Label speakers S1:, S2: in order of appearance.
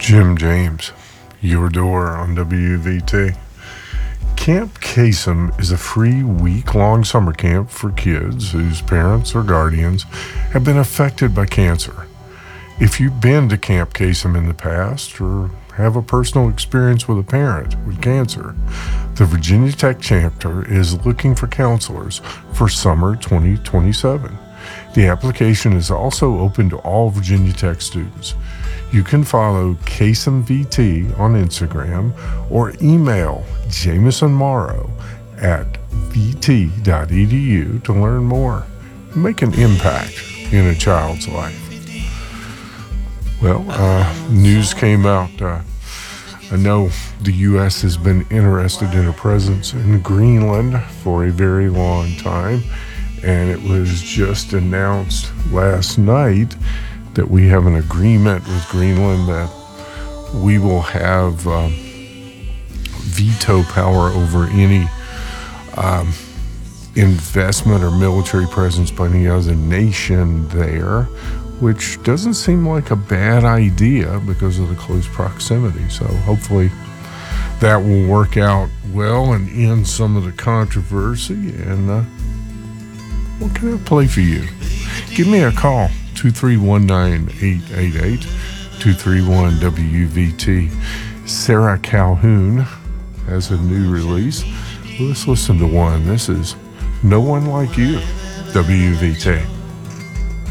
S1: Jim James, your door on WVT. Camp Kasem is a free week-long summer camp for kids whose parents or guardians have been affected by cancer. If you've been to Camp Kasem in the past or have a personal experience with a parent with cancer, the Virginia Tech chapter is looking for counselors for summer 2027. The application is also open to all Virginia Tech students. You can follow Kasem VT on Instagram or email Jameson Morrow at vt.edu to learn more and make an impact in a child's life. Well, news came out. I know the U.S. has been interested in a presence in Greenland for a very long time, and it was just announced last night that we have an agreement with Greenland that we will have veto power over any investment or military presence by any other nation there, which doesn't seem like a bad idea because of the close proximity. So hopefully that will work out well and end some of the controversy. And what can I play for you? Give me a call, 2319888, 231-WVT. Sarah Calhoun has a new release. Let's listen to one. This is No One Like You, WVT.